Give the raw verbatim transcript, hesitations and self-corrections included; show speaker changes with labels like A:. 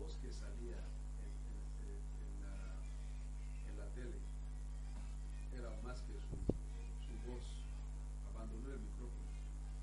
A: voz que salía en, en, en, la, en la tele era más que su, su voz. Abandonó el micrófono.